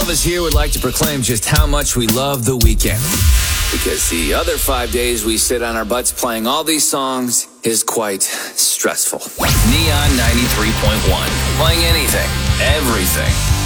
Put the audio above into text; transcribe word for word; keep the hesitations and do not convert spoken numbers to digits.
of us here would like to proclaim just how much we love The Weeknd. Because the other five days we sit on our butts playing all these songs is quite stressful. Neon ninety-three point one. Playing anything, everything.